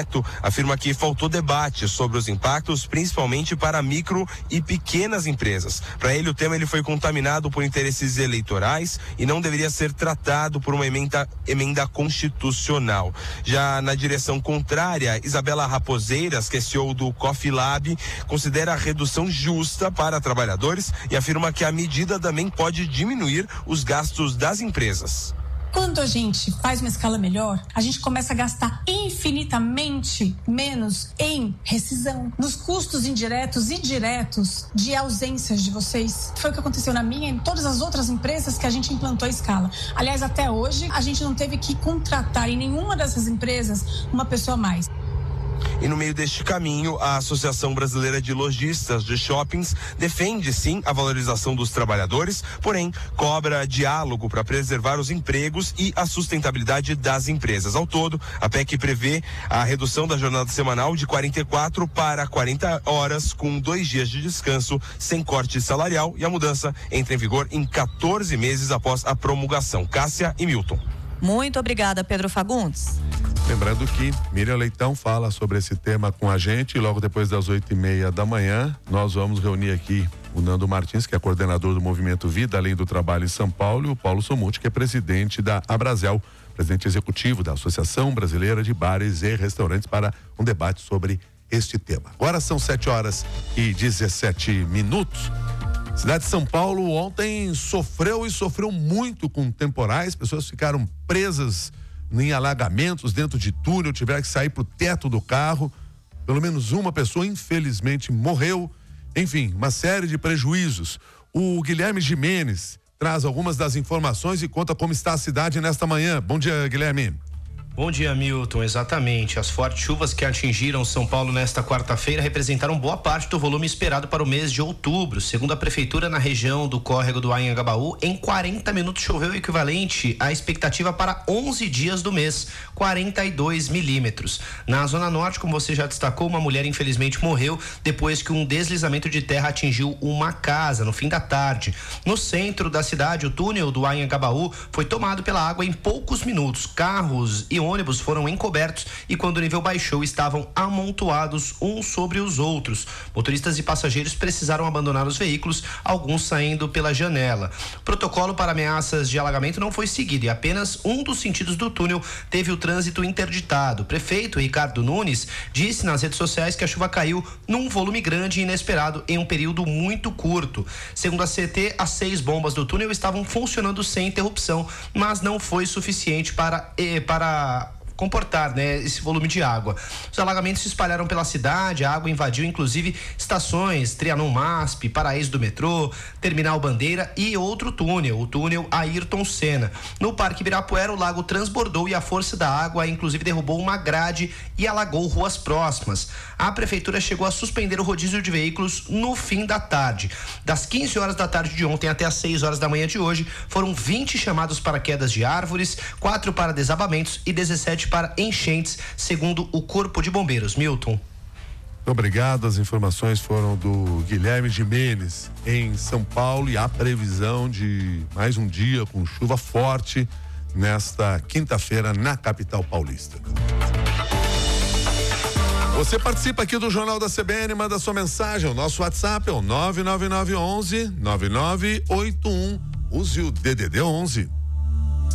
Neto afirma que faltou debate sobre os impactos, principalmente para micro e pequenas empresas. Para ele, o tema foi contaminado por interesses eleitorais e não deveria ser tratado por uma emenda constitucional. Já na direção contrária, Isabela Raposeiras, que é CEO do Coffee Lab, considera a redução justa para trabalhadores e afirma que a medida também pode diminuir os gastos das empresas. Quando a gente faz uma escala melhor, a gente começa a gastar infinitamente menos em rescisão, nos custos indiretos e diretos de ausências de vocês. Foi o que aconteceu na minha e em todas as outras empresas que a gente implantou a escala. Aliás, até hoje, a gente não teve que contratar em nenhuma dessas empresas uma pessoa a mais. E no meio deste caminho, a Associação Brasileira de Lojistas de Shoppings defende sim a valorização dos trabalhadores, porém cobra diálogo para preservar os empregos e a sustentabilidade das empresas. Ao todo, a PEC prevê a redução da jornada semanal de 44 para 40 horas, com 2 dias de descanso, sem corte salarial, e a mudança entra em vigor em 14 meses após a promulgação. Cássia e Milton. Muito obrigada, Pedro Fagundes. Lembrando que Miriam Leitão fala sobre esse tema com a gente, e logo depois das 8:30 da manhã nós vamos reunir aqui o Nando Martins, que é coordenador do Movimento Vida Além do Trabalho em São Paulo, e o Paulo Somuti, que é presidente da Abrazel, presidente executivo da Associação Brasileira de Bares e Restaurantes, para um debate sobre este tema. Agora são 7h17. Cidade de São Paulo ontem sofreu muito com temporais, pessoas ficaram presas em alagamentos dentro de túnel, tiveram que sair pro teto do carro, pelo menos uma pessoa infelizmente morreu, enfim, uma série de prejuízos. O Guilherme Gimenez traz algumas das informações e conta como está a cidade nesta manhã. Bom dia, Guilherme. Bom dia, Milton. Exatamente. As fortes chuvas que atingiram São Paulo nesta quarta-feira representaram boa parte do volume esperado para o mês de outubro. Segundo a prefeitura, na região do córrego do Anhangabaú, em 40 minutos choveu o equivalente à expectativa para 11 dias do mês, 42 milímetros. Na Zona Norte, como você já destacou, uma mulher infelizmente morreu depois que um deslizamento de terra atingiu uma casa no fim da tarde. No centro da cidade, o túnel do Anhangabaú foi tomado pela água em poucos minutos. Carros e ônibus foram encobertos e, quando o nível baixou, estavam amontoados uns sobre os outros. Motoristas e passageiros precisaram abandonar os veículos, alguns saindo pela janela. O protocolo para ameaças de alagamento não foi seguido e apenas um dos sentidos do túnel teve o trânsito interditado. O prefeito Ricardo Nunes disse nas redes sociais que a chuva caiu num volume grande e inesperado em um período muito curto. Segundo a CT, as 6 bombas do túnel estavam funcionando sem interrupção, mas não foi suficiente para comportar, esse volume de água. Os alagamentos se espalharam pela cidade, a água invadiu inclusive estações Trianon MASP, Paraíso do metrô, Terminal Bandeira e outro túnel, o túnel Ayrton Senna. No Parque Ibirapuera, o lago transbordou e a força da água inclusive derrubou uma grade e alagou ruas próximas. A prefeitura chegou a suspender o rodízio de veículos no fim da tarde. Das 15 horas da tarde de ontem até as 6 horas da manhã de hoje, foram 20 chamados para quedas de árvores, 4 para desabamentos e 17 para enchentes, segundo o Corpo de Bombeiros. Milton. Muito obrigado, as informações foram do Guilherme Gimenez em São Paulo, e há previsão de mais um dia com chuva forte nesta quinta-feira na capital paulista. Você participa aqui do Jornal da CBN, manda sua mensagem, o nosso WhatsApp é o 99911 9981, use o DDD 11.